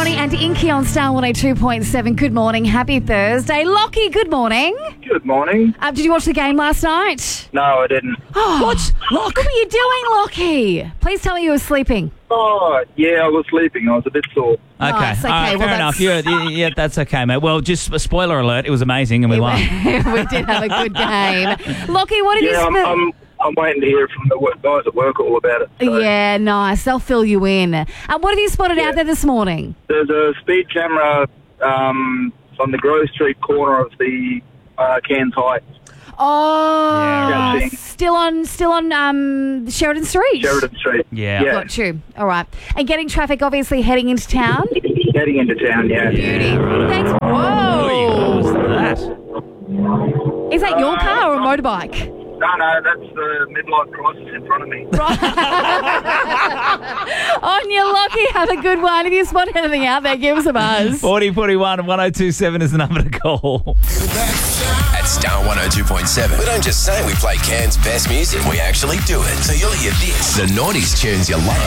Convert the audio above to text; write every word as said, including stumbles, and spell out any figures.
Ronnie and Inky on Star one oh two point seven. Good morning. Happy Thursday. Lockie, good morning. Good morning. Uh, did you watch the game last night? No, I didn't. Oh, What? what Lock? were you doing, Lockie? Please tell me you were sleeping. Oh, yeah, I was sleeping. I was a bit sore. Okay, Nice, okay, all right, well, fair enough. that's- Yeah, yeah, that's okay, mate. Well, just a spoiler alert, it was amazing and we won. We did have a good game. Lockie, what did Yeah, you I'm, spend? I'm, I'm waiting to hear from the work, guys at work all about it. So Yeah, nice. They'll fill you in. And what have you spotted Yeah. out there this morning? There's a speed camera um, on the Grove Street corner of the uh, Cairns Heights, Oh, Yeah, right. still on, still on um, Sheridan Street. Sheridan Street. Yeah. Yeah, Got you. All right. And getting traffic, obviously, heading into town. heading into town, yeah. Beauty. Thanks. What Whoa. was that? Is that your car or a motorbike? No, no, that's the midlife crisis in front of me. On your Lockie, have a good one. If you spot anything out there, give us a buzz. forty forty-one one oh two seven is the number to call. At Star one oh two point seven, we don't just say we play Cairns' best music, we actually do it. So you'll hear this. The noughties tunes you love.